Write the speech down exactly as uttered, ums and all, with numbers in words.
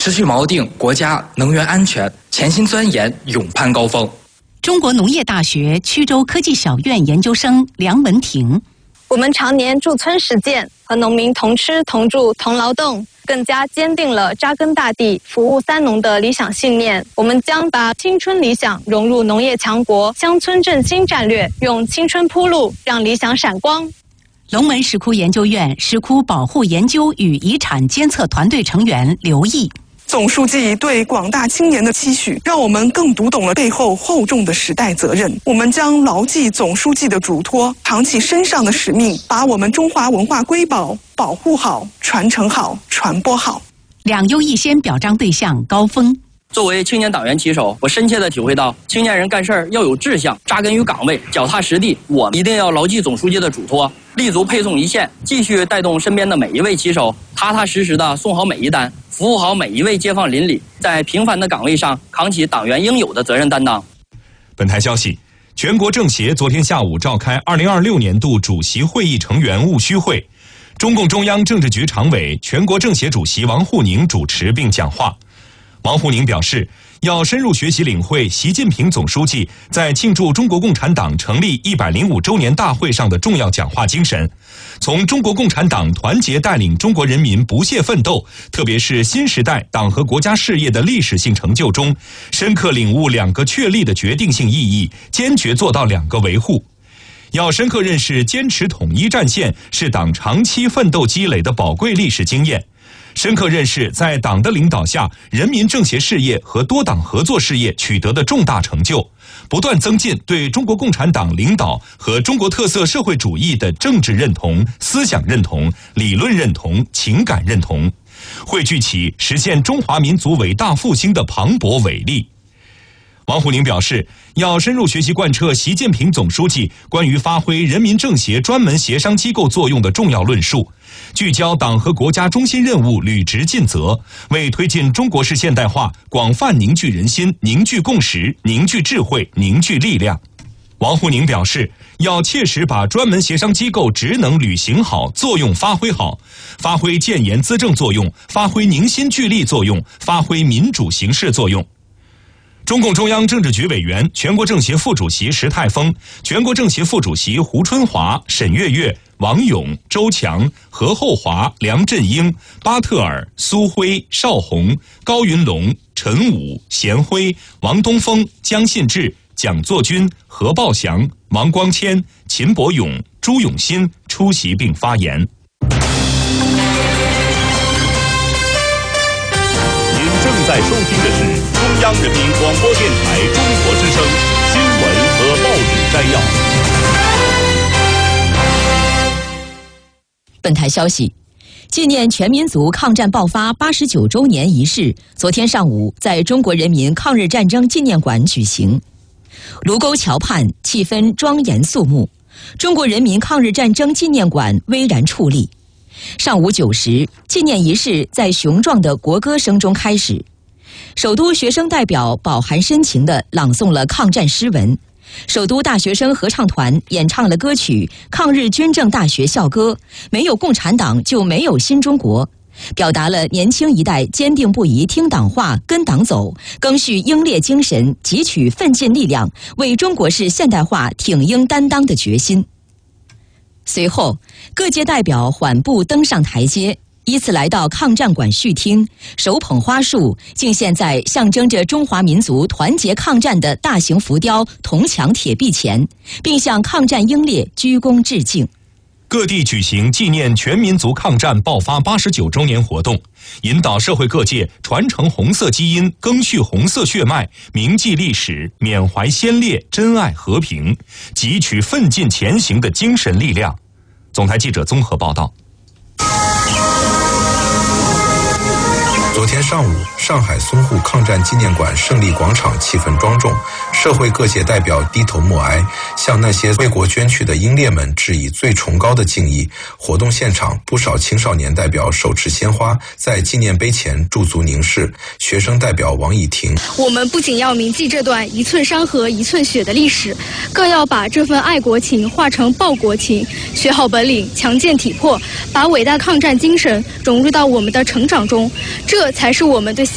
持续锚定国家能源安全，潜心钻研，勇攀高峰。 中国农业大学曲州科技小院研究生梁文婷。 我们常年驻村实践，和农民同吃同住同劳动，更加坚定了扎根大地、服务三农的理想信念。我们将把青春理想融入农业强国乡村振兴战略，用青春铺路，让理想闪光。 龙门石窟研究院石窟保护研究与遗产监测团队成员刘毅。 总书记对广大青年的期许，让我们更读懂了背后厚重的时代责任。我们将牢记总书记的嘱托，扛起身上的使命，把我们中华文化瑰宝保护好、传承好、传播好。 两优一先表彰对象高峰。 作为青年党员旗手，我深切地体会到，青年人干事儿要有志向，扎根于岗位，脚踏实地。我一定要牢记总书记的嘱托，立足配送一线，继续带动身边的每一位旗手，踏踏实实地送好每一单，服务好每一位街坊邻里，在平凡的岗位上扛起党员应有的责任担当。 本台消息，全国政协昨天下午召开二零二六年度主席会议成员务虚会，中共中央政治局常委、全国政协主席王沪宁主持并讲话。王沪宁表示，要深入学习领会习近平总书记在庆祝中国共产党成立一百零五周年大会上的重要讲话精神，从中国共产党团结带领中国人民不懈奋斗，特别是新时代党和国家事业的历史性成就中，深刻领悟两个确立的决定性意义，坚决做到两个维护。要深刻认识坚持统一战线是党长期奋斗积累的宝贵历史经验，深刻认识在党的领导下，人民政协事业和多党合作事业取得的重大成就，不断增进对中国共产党领导和中国特色社会主义的政治认同、思想认同、理论认同、情感认同，汇聚起实现中华民族伟大复兴的磅礴伟力。王沪宁表示，要深入学习贯彻习近平总书记关于发挥人民政协专门协商机构作用的重要论述，聚焦党和国家中心任务，履职尽责，为推进中国式现代化广泛凝聚人心、凝聚共识、凝聚智慧、凝聚力量。王沪宁表示，要切实把专门协商机构职能履行好，作用发挥好，发挥建言资政作用，发挥凝心聚力作用，发挥民主形式作用。中共中央政治局委员、全国政协副主席石泰峰、全国政协副主席胡春华、沈月月、王勇、周强、何厚华、梁振英、巴特尔、苏辉、邵红、高云龙、陈武、贤辉、王东峰、江信志、蒋作军、何报祥、王光谦、秦伯勇、朱永新出席并发言。 您正在收听的是中央人民广播电台中国之声新闻和报纸摘要。 本台消息，纪念全民族抗战爆发八十九周年仪式昨天上午在中国人民抗日战争纪念馆举行。卢沟桥畔气氛庄严肃穆，中国人民抗日战争纪念馆巍然矗立。上午九时，纪念仪式在雄壮的国歌声中开始。首都学生代表饱含深情地朗诵了抗战诗文，首都大学生合唱团演唱了歌曲《抗日军政大学校歌》，没有共产党就没有新中国，表达了年轻一代坚定不移听党话、跟党走，赓续英烈精神，汲取奋进力量，为中国式现代化挺膺担当的决心。随后，各界代表缓步登上台阶，依次来到抗战馆序厅，手捧花束，敬献在象征着中华民族团结抗战的大型浮雕铜墙铁壁前，并向抗战英烈鞠躬致敬。 各地举行纪念全民族抗战爆发八十九周年活动，引导社会各界传承红色基因，赓续红色血脉，铭记历史，缅怀先烈，珍爱和平，汲取奋进前行的精神力量。总台记者综合报道。 昨天上午，上海淞沪抗战纪念馆胜利广场气氛庄重，社会各界代表低头默哀，向那些为国捐躯的英烈们致以最崇高的敬意。活动现场，不少青少年代表手持鲜花，在纪念碑前驻足凝视。学生代表王以婷： 我们不仅要铭记这段一寸山河一寸血的历史，更要把这份爱国情化成报国情，学好本领，强健体魄，把伟大抗战精神融入到我们的成长中，这才是我们对